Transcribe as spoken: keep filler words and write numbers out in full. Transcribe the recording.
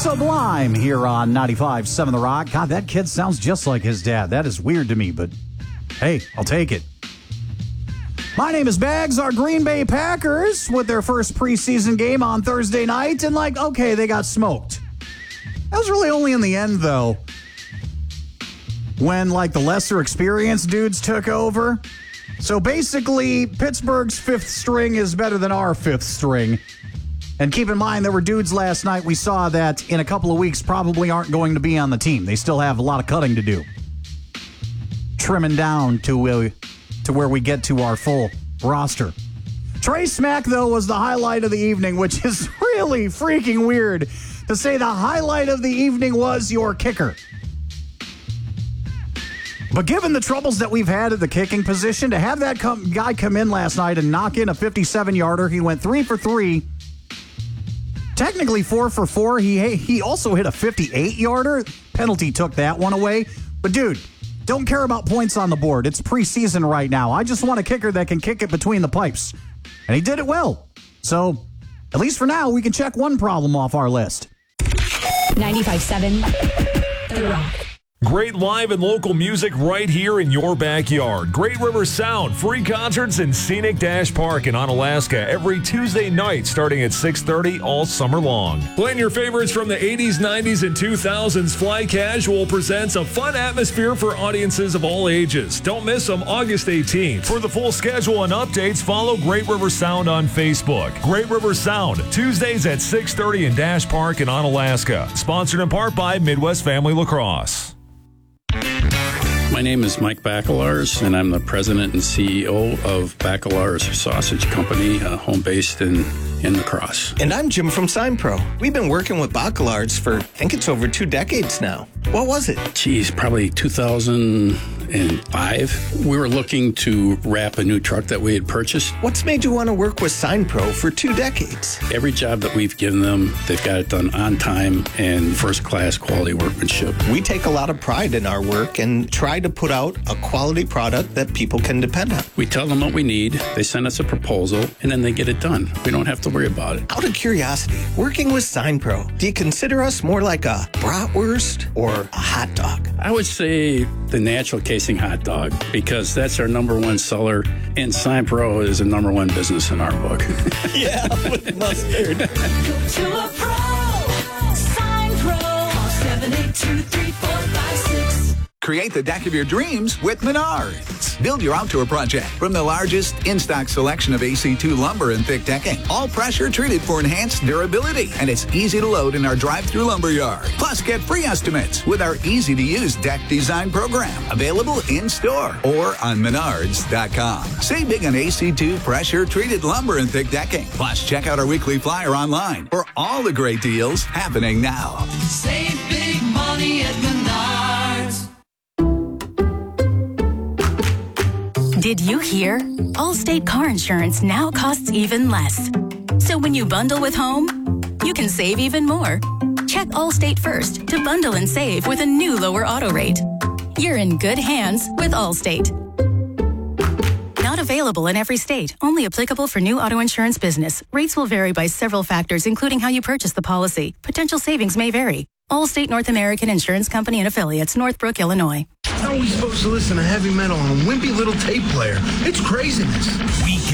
Sublime here on ninety-five point seven The Rock. God, that kid sounds just like his dad. That is weird to me, but hey, I'll take it. My name is Bags. Our Green Bay Packers with their first preseason game on Thursday night, and like, okay, they got smoked. That was really only in the end, though, when like the lesser experienced dudes took over. So basically, Pittsburgh's fifth string is better than our fifth string. And keep in mind, there were dudes last night we saw that in a couple of weeks probably aren't going to be on the team. They still have a lot of cutting to do. Trimming down to, uh, to where we get to our full roster. Trey Smack, though, was the highlight of the evening, which is really freaking weird to say the highlight of the evening was your kicker. But given the troubles that we've had at the kicking position, to have that come, guy come in last night and knock in a fifty-seven-yarder, he went three for three. Technically four for four. He he also hit a fifty-eight-yarder. Penalty took that one away. But, dude, don't care about points on the board. It's preseason right now. I just want a kicker that can kick it between the pipes. And he did it well. So, at least for now, we can check one problem off our list. ninety-five point seven The Rock. Great live and local music right here in your backyard. Great River Sound, free concerts in Scenic Dash Park in Onalaska every Tuesday night starting at six thirty all summer long. Playing your favorites from the eighties, nineties, and two thousands, Fly Casual presents a fun atmosphere for audiences of all ages. Don't miss them August eighteenth. For the full schedule and updates, follow Great River Sound on Facebook. Great River Sound, Tuesdays at six thirty in Dash Park in Onalaska. Sponsored in part by Midwest Family Lacrosse. My name is Mike Bacalarz, and I'm the president and C E O of Bacalarz Sausage Company, uh, home based in, in La Crosse. And I'm Jim from SignPro. We've been working with Bacalarz for, I think it's over two decades now. What was it? Geez, probably two thousand five. We were looking to wrap a new truck that we had purchased. What's made you want to work with SignPro for two decades? Every job that we've given them, they've got it done on time and first-class quality workmanship. We take a lot of pride in our work and try to put out a quality product that people can depend on. We tell them what we need, they send us a proposal, and then they get it done. We don't have to worry about it. Out of curiosity, working with SignPro, do you consider us more like a bratwurst or a hot dog? I would say the natural casing hot dog, because that's our number one seller, and SignPro is a number one business in our book. Yeah, with mustard. Go to a pro. SignPro. seven eight two, three four five six. Create the deck of your dreams with Menards. Build your outdoor project from the largest in-stock selection of A C two lumber and thick decking. All pressure treated for enhanced durability. And it's easy to load in our drive-through lumber yard. Plus, get free estimates with our easy-to-use deck design program. Available in-store or on menards dot com. Save big on A C two pressure-treated lumber and thick decking. Plus, check out our weekly flyer online for all the great deals happening now. Save big money at Menards. Did you hear? Allstate car insurance now costs even less. So when you bundle with home, you can save even more. Check Allstate first to bundle and save with a new lower auto rate. You're in good hands with Allstate. Not available in every state. Only applicable for new auto insurance business. Rates will vary by several factors, including how you purchase the policy. Potential savings may vary. Allstate North American Insurance Company and Affiliates, Northbrook, Illinois. How are we supposed to listen to heavy metal on a wimpy little tape player? It's craziness. Weekend